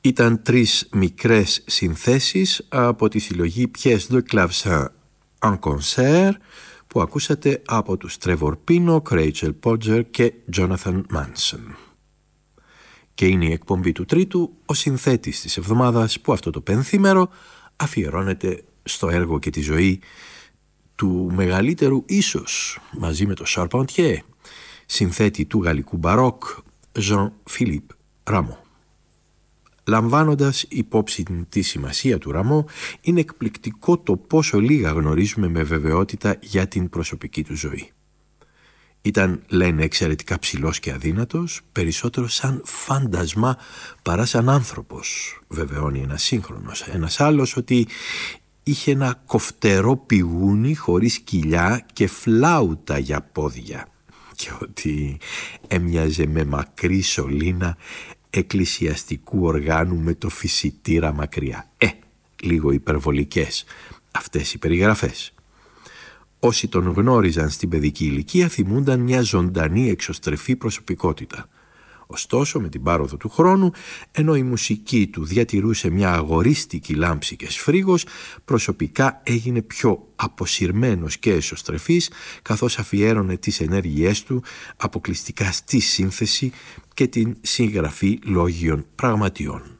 Ήταν 3 μικρές συνθέσεις από τη συλλογή Pièces de Clavecin en Concert που ακούσατε από τους Trevor Pinnock, Rachel Podger και Jonathan Manson. Και είναι η εκπομπή του Τρίτου, ο συνθέτης της εβδομάδας, που αυτό το πενθήμερο αφιερώνεται στο έργο και τη ζωή του μεγαλύτερου ίσως μαζί με τον Charpentier, συνθέτη του γαλλικού μπαρόκ Jean-Philippe Rameau. Λαμβάνοντας υπόψη τη σημασία του Rameau, είναι εκπληκτικό το πόσο λίγα γνωρίζουμε με βεβαιότητα για την προσωπική του ζωή. Ήταν, λένε, εξαιρετικά ψηλός και αδύνατος, περισσότερο σαν φάντασμα παρά σαν άνθρωπος, βεβαιώνει ένας σύγχρονος. Ένας άλλος ότι είχε ένα κοφτερό πηγούνι χωρίς κοιλιά και φλάουτα για πόδια και ότι έμοιαζε με μακρύ σωλήνα εκκλησιαστικού οργάνου με το φυσιτήρα μακριά. Λίγο υπερβολικές αυτές οι περιγραφές. Όσοι τον γνώριζαν στην παιδική ηλικία θυμούνταν μια ζωντανή εξωστρεφή προσωπικότητα. Ωστόσο, με την πάροδο του χρόνου, ενώ η μουσική του διατηρούσε μια αγορίστικη λάμψη και σφρίγος, προσωπικά έγινε πιο αποσυρμένος και εσωστρεφής, καθώς αφιέρωνε τις ενέργειές του αποκλειστικά στη σύνθεση και την συγγραφή λόγιων πραγματιών.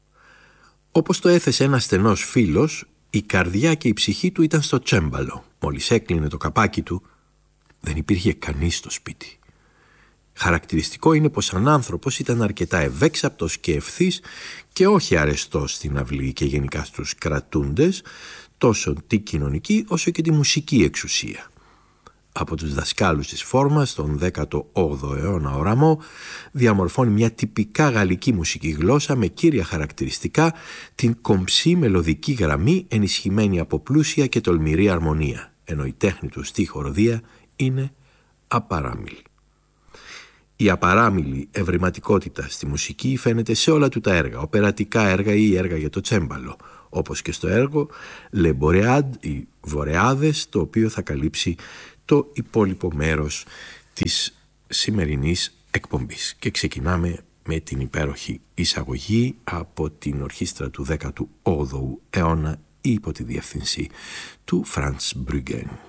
Όπως το έθεσε ένας στενός φίλος, η καρδιά και η ψυχή του ήταν στο τσέμπαλο. Μόλις έκλεινε το καπάκι του, δεν υπήρχε κανείς στο σπίτι. Χαρακτηριστικό είναι πως σαν άνθρωπος ήταν αρκετά ευέξαπτος και ευθύς και όχι αρεστός στην αυλή και γενικά στους κρατούντες, τόσο τη κοινωνική όσο και τη μουσική εξουσία. Από τους δασκάλους της φόρμας, τον 18ο αιώνα ο Rameau διαμορφώνει μια τυπικά γαλλική μουσική γλώσσα με κύρια χαρακτηριστικά την κομψή μελωδική γραμμή ενισχυμένη από πλούσια και τολμηρή αρμονία, ενώ η τέχνη του στη χοροδία είναι απαράμιλη. Η απαράμιλη ευρηματικότητα στη μουσική φαίνεται σε όλα του τα έργα, οπερατικά έργα ή έργα για το τσέμπαλο, όπως και στο έργο Les Boréades, οι Βορεάδες, το οποίο θα καλύψει το υπόλοιπο μέρος της σημερινής εκπομπής. Και ξεκινάμε με την υπέροχη εισαγωγή από την ορχήστρα του 18ου αιώνα υπό τη διεύθυνση του Franz Bruggen.